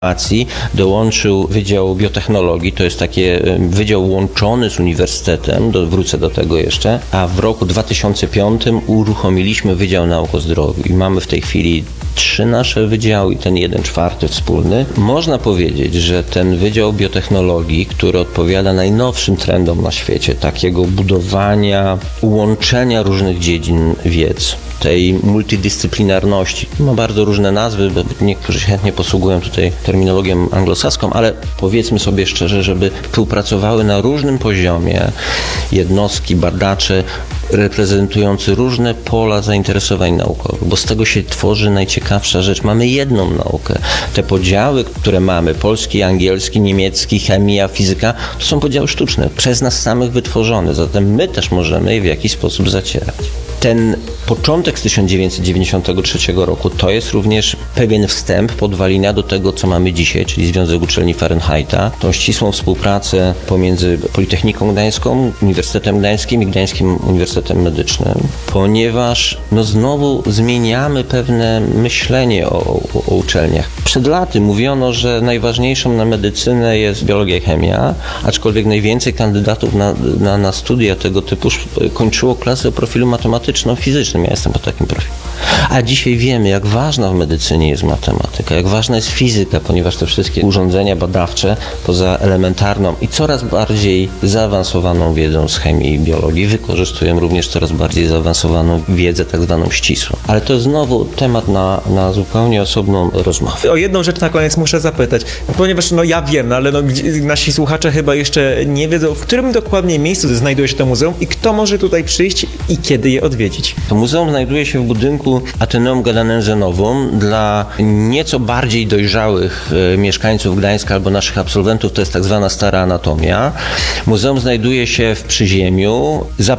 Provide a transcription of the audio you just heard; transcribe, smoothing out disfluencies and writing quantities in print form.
dołączył Wydział Biotechnologii, to jest taki wydział łączony z uniwersytetem, wrócę do tego jeszcze, a w roku 2005 uruchomiliśmy Wydział Nauk o Zdrowiu i mamy w tej chwili 3 nasze wydziały i ten 1/4 wspólny. Można powiedzieć, że ten Wydział Biotechnologii, który odpowiada najnowszym trendom na świecie, takiego budowania, łączenia różnych dziedzin wiedz, tej multidyscyplinarności. Ma bardzo różne nazwy, bo niektórzy się chętnie posługują tutaj terminologią anglosaską, ale powiedzmy sobie szczerze, żeby współpracowały na różnym poziomie jednostki, badacze reprezentujący różne pola zainteresowań naukowych, bo z tego się tworzy najciekawsza rzecz. Mamy jedną naukę. Te podziały, które mamy, polski, angielski, niemiecki, chemia, fizyka, to są podziały sztuczne, przez nas samych wytworzone, zatem my też możemy je w jakiś sposób zacierać. Ten początek z 1993 roku to jest również pewien wstęp, podwalina do tego, co mamy dzisiaj, czyli Związek Uczelni Fahrenheita, tą ścisłą współpracę pomiędzy Politechniką Gdańską, Uniwersytetem Gdańskim i Gdańskim Uniwersytetem Medycznym, ponieważ znowu zmieniamy pewne myślenie o uczelniach. Przed laty mówiono, że najważniejszą na medycynę jest biologia i chemia, aczkolwiek najwięcej kandydatów na studia tego typu kończyło klasy o profilu matematyczno-fizycznym. Ja jestem po takim profilu. A dzisiaj wiemy, jak ważna w medycynie jest matematyka, jak ważna jest fizyka, ponieważ te wszystkie urządzenia badawcze poza elementarną i coraz bardziej zaawansowaną wiedzą z chemii i biologii wykorzystują również coraz bardziej zaawansowaną wiedzę, tak zwaną ścisłą. Ale to jest znowu temat na zupełnie osobną rozmowę. O jedną rzecz na koniec muszę zapytać, ponieważ ja wiem, ale nasi słuchacze chyba jeszcze nie wiedzą, w którym dokładnie miejscu znajduje się to muzeum i kto może tutaj przyjść i kiedy je odwiedzić. To muzeum znajduje się w budynku Ateneum Gadanense Novum. Dla nieco bardziej dojrzałych mieszkańców Gdańska albo naszych absolwentów to jest tak zwana stara anatomia. Muzeum znajduje się w Przyziemiu za